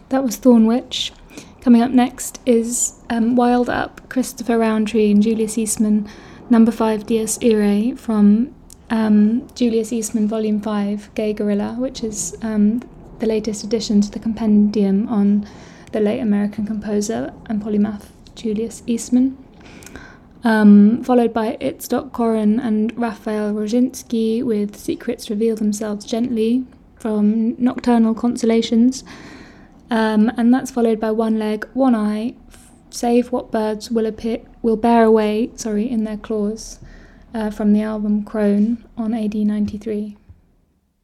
That was Thornwich. Coming up next is Wild Up, Christopher Roundtree and Julius Eastman, number 5 Dies Irae from Julius Eastman Volume 5, Gay Gorilla, which is the latest addition to the compendium on the late American composer and polymath Julius Eastman. Followed by Itzhak Koren and Raphael Roginski with Secrets Reveal Themselves Gently from Nocturnal Consolations. And that's followed by One Leg, One Eye, Save What Birds Will Bear Away in Their Claws from the album Crone on AD 93.